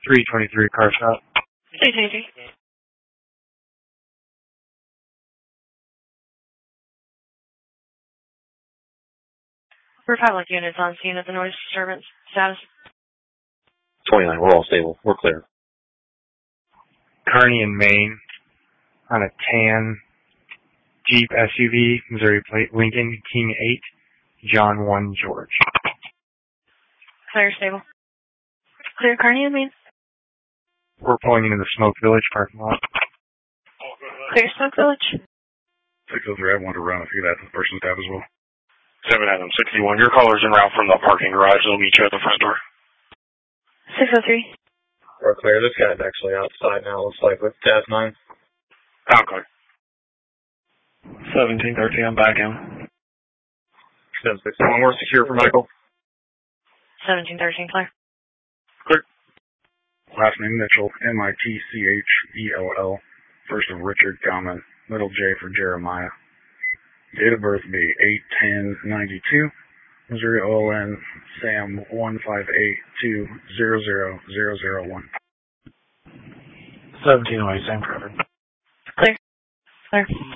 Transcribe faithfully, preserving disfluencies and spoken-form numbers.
three twenty-three car stop. three twenty-three. Republic units on scene of the noise disturbance. Status? twenty-nine, we're all stable. We're clear. Kearney in Maine on a tan Jeep S U V, Missouri plate, Lincoln, King eight, John one, George. Clear, stable. Clear, Kearney in Maine. We're pulling into the Smoke Village parking lot. Clear, Smoke Village. six oh three, I have one to run if you get that to the person's tab as well. seven Adam sixty-one, your caller's en route from the parking garage. They'll meet you at the front door. six oh three. We're clear. This guy's actually outside now, looks like, with Tab nine. Okay. seventeen thirteen, I'm back in. seven sixty-one, we're secure for Michael. seventeen thirteen, clear. Clear. Last name Mitchell, M I T C H E L L. First of Richard, comma, middle J for Jeremiah. Date of birth be eight ten ninety-two. Missouri O L N Sam one five eight two zero zero zero zero one. seventeen oh eight, same forever. Clear. Clear.